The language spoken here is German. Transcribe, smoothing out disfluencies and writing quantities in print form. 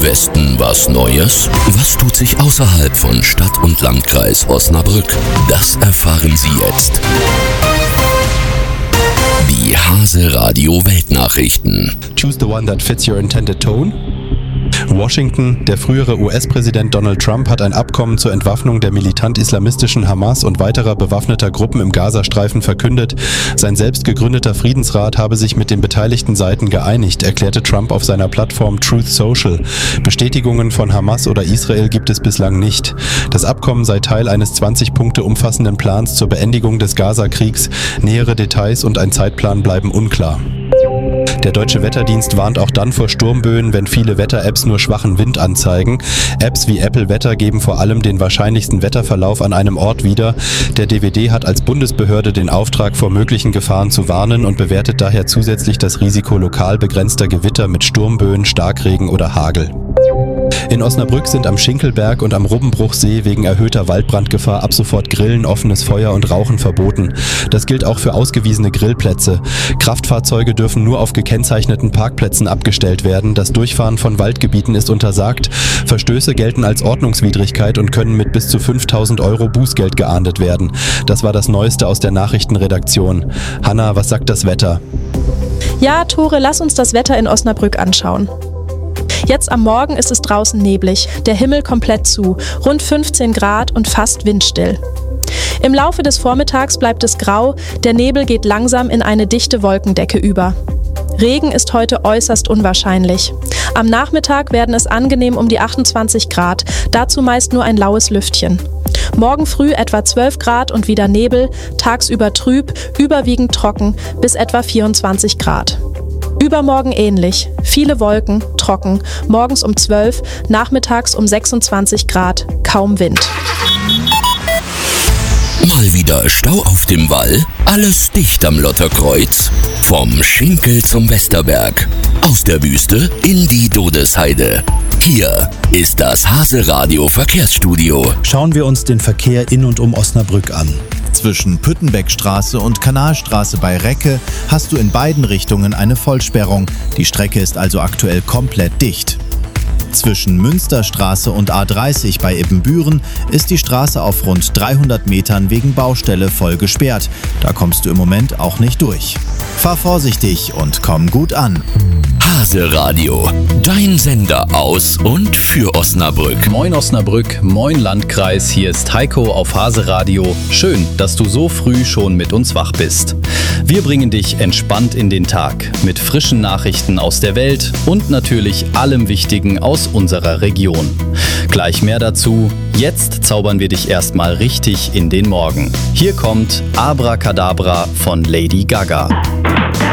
Westen was Neues? Was tut sich außerhalb von Stadt und Landkreis Osnabrück? Das erfahren Sie jetzt. Die Hase Radio Weltnachrichten. Choose the one that fits your intended tone. Washington. Der frühere US-Präsident Donald Trump hat ein Abkommen zur Entwaffnung der militant-islamistischen Hamas und weiterer bewaffneter Gruppen im Gazastreifen verkündet. Sein selbst gegründeter Friedensrat habe sich mit den beteiligten Seiten geeinigt, erklärte Trump auf seiner Plattform Truth Social. Bestätigungen von Hamas oder Israel gibt es bislang nicht. Das Abkommen sei Teil eines 20 Punkte umfassenden Plans zur Beendigung des Gaza-Kriegs. Nähere Details und ein Zeitplan bleiben unklar. Der Deutsche Wetterdienst warnt auch dann vor Sturmböen, wenn viele Wetter-Apps nur schwachen Wind anzeigen. Apps wie Apple Wetter geben vor allem den wahrscheinlichsten Wetterverlauf an einem Ort wieder. Der DWD hat als Bundesbehörde den Auftrag, vor möglichen Gefahren zu warnen und bewertet daher zusätzlich das Risiko lokal begrenzter Gewitter mit Sturmböen, Starkregen oder Hagel. In Osnabrück sind am Schinkelberg und am Rubbenbruchsee wegen erhöhter Waldbrandgefahr ab sofort Grillen, offenes Feuer und Rauchen verboten. Das gilt auch für ausgewiesene Grillplätze. Kraftfahrzeuge dürfen nur auf gekennzeichneten Parkplätzen abgestellt werden. Das Durchfahren von Waldgebieten ist untersagt. Verstöße gelten als Ordnungswidrigkeit und können mit bis zu 5.000 € Bußgeld geahndet werden. Das war das Neueste aus der Nachrichtenredaktion. Hanna, was sagt das Wetter? Ja, Tore, lass uns das Wetter in Osnabrück anschauen. Jetzt am Morgen ist es draußen neblig, der Himmel komplett zu, rund 15 Grad und fast windstill. Im Laufe des Vormittags bleibt es grau, der Nebel geht langsam in eine dichte Wolkendecke über. Regen ist heute äußerst unwahrscheinlich. Am Nachmittag werden es angenehm um die 28 Grad, dazu meist nur ein laues Lüftchen. Morgen früh etwa 12 Grad und wieder Nebel, tagsüber trüb, überwiegend trocken bis etwa 24 Grad. Übermorgen ähnlich. Viele Wolken, trocken, morgens um 12, nachmittags um 26 Grad, kaum Wind. Mal wieder Stau auf dem Wall, alles dicht am Lotterkreuz. Vom Schinkel zum Westerberg, aus der Wüste in die Dodesheide. Hier ist das Hase Radio Verkehrsstudio. Schauen wir uns den Verkehr in und um Osnabrück an. Zwischen Püttenbeckstraße und Kanalstraße bei Recke hast du in beiden Richtungen eine Vollsperrung. Die Strecke ist also aktuell komplett dicht. Zwischen Münsterstraße und A30 bei Ibbenbüren ist die Straße auf rund 300 Metern wegen Baustelle voll gesperrt. Da kommst du im Moment auch nicht durch. Fahr vorsichtig und komm gut an. Hase Radio, dein Sender aus und für Osnabrück. Moin Osnabrück, moin Landkreis, hier ist Heiko auf Hase Radio. Schön, dass du so früh schon mit uns wach bist. Wir bringen dich entspannt in den Tag mit frischen Nachrichten aus der Welt und natürlich allem Wichtigen aus unserer Region. Gleich mehr dazu. Jetzt zaubern wir dich erstmal richtig in den Morgen. Hier kommt Abracadabra von Lady Gaga.